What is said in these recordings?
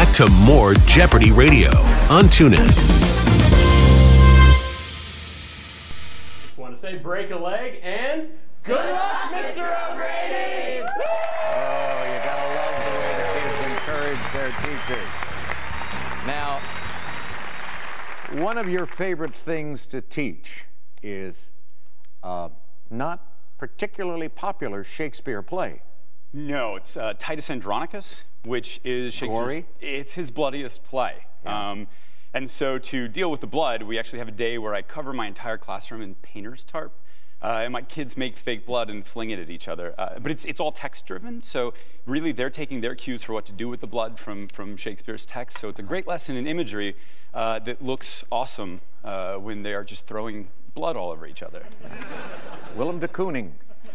to more Jeopardy Radio on TuneIn. Just want to say break a leg and good luck, Mr. O'Grady! Oh, you gotta love the way the kids encourage their teachers. Now, one of your favorite things to teach is not particularly popular Shakespeare play. No, it's Titus Andronicus, which is Shakespeare's... Gory? It's his bloodiest play. Yeah. And so to deal with the blood, we actually have a day where I cover my entire classroom in painter's tarp, and my kids make fake blood and fling it at each other. But it's all text-driven, so really they're taking their cues for what to do with the blood from Shakespeare's text. So it's a great lesson in imagery that looks awesome when they are just throwing blood all over each other. Willem de Kooning.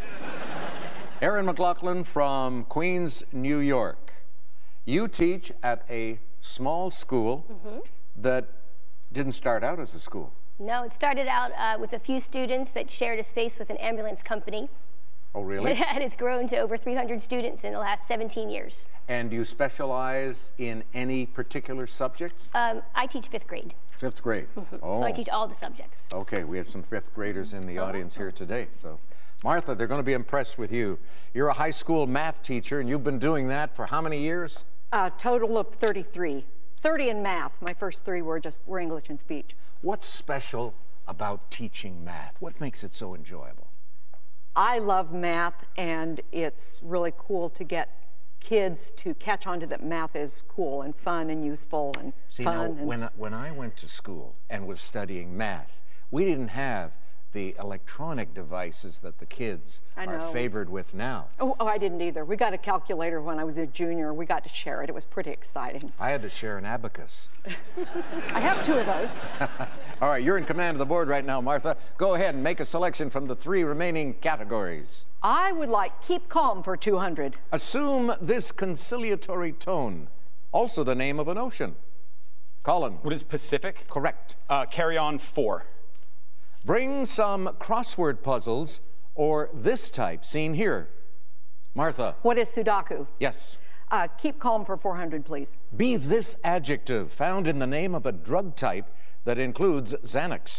Erin McLaughlin from Queens, New York. You teach at a small school that didn't start out as a school. No, it started out with a few students that shared a space with an ambulance company. Oh, really? And it's grown to over 300 students in the last 17 years. And do you specialize in any particular subjects? I teach 5th grade. 5th grade. Oh. So I teach all the subjects. Okay, we have some 5th graders in the audience here today. So, Martha, they're going to be impressed with you. You're a high school math teacher, and you've been doing that for how many years? A total of 33. 30 in math. My first 3 were English and speech. What's special about teaching math? What makes it so enjoyable? I love math, and it's really cool to get kids to catch on to that math is cool and fun and useful and fun. Now, when I went to school and was studying math, we didn't have the electronic devices that the kids are favored with now. Oh, I didn't either. We got a calculator when I was a junior. We got to share it. It was pretty exciting. I had to share an abacus. I have 2 of those. All right, you're in command of the board right now, Martha. Go ahead and make a selection from the 3 remaining categories. I would like Keep Calm for 200. Assume this conciliatory tone. Also the name of an ocean. Colin. What is Pacific? Correct. Carry On 4. Bring some crossword puzzles or this type seen here. Martha. What is Sudoku? Yes. Keep Calm for 400, please. Be this adjective found in the name of a drug type that includes Xanax.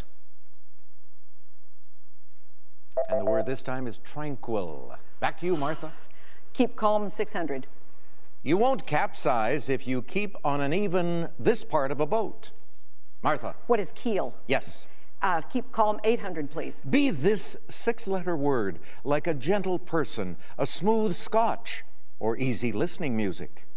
And the word this time is tranquil. Back to you, Martha. Keep Calm 600. You won't capsize if you keep on an even this part of a boat. Martha. What is Keel? Yes. Keep Calm 800, please. Be this 6-letter word like a gentle person, a smooth scotch, or easy listening music.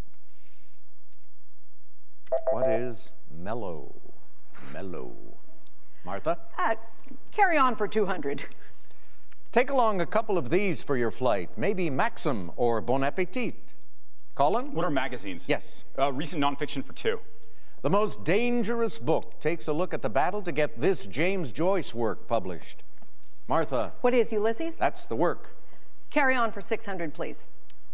What is mellow? Mellow. Martha? Carry On for 200. Take along a couple of these for your flight. Maybe Maxim or Bon Appetit. Colin? What are magazines? Yes. Recent nonfiction for 2. The Most Dangerous Book takes a look at the battle to get this James Joyce work published. Martha. What is Ulysses? That's the work. Carry On for 600, please.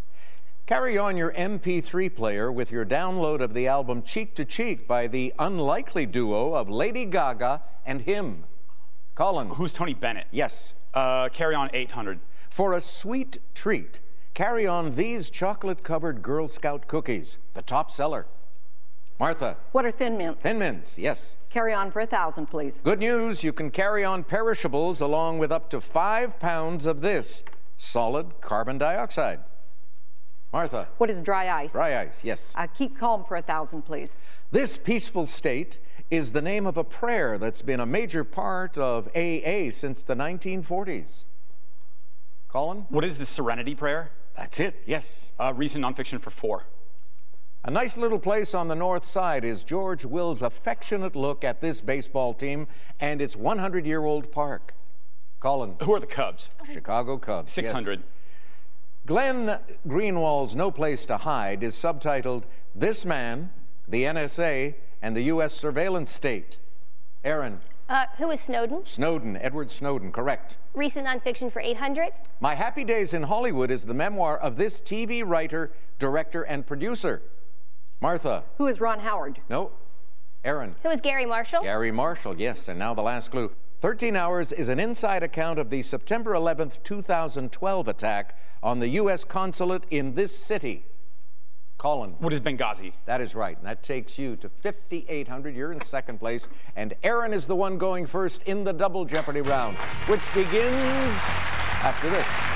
Carry on your MP3 player with your download of the album Cheek to Cheek by the unlikely duo of Lady Gaga and him. Colin. Who's Tony Bennett? Yes. Carry On 800. For a sweet treat, carry on these chocolate-covered Girl Scout cookies, the top seller. Martha. What are Thin Mints? Thin Mints, yes. Carry On for 1,000, please. Good news, you can carry on perishables along with up to 5 pounds of this solid carbon dioxide. Martha. What is Dry Ice? Dry ice, yes. Keep Calm for 1,000, please. This peaceful state is the name of a prayer that's been a major part of AA since the 1940s. Colin? What is the Serenity Prayer? That's it, yes. Recent nonfiction for 4. A nice little place on the north side is George Will's affectionate look at this baseball team and its 100-year-old park. Colin. Who are the Cubs? Chicago Cubs. 600. Yes. Glenn Greenwald's No Place to Hide is subtitled This Man, the NSA, and the U.S. Surveillance State. Aaron. Who is Snowden? Snowden, Edward Snowden, correct. Recent nonfiction for 800. My Happy Days in Hollywood is the memoir of this TV writer, director, and producer. Martha. Who is Ron Howard? No. Aaron. Who is Gary Marshall? Gary Marshall, yes. And now the last clue. 13 Hours is an inside account of the September 11th, 2012 attack on the U.S. consulate in this city. Colin. What is Benghazi? That is right, and that takes you to 5,800. You're in second place, and Aaron is the one going first in the Double Jeopardy round, which begins after this.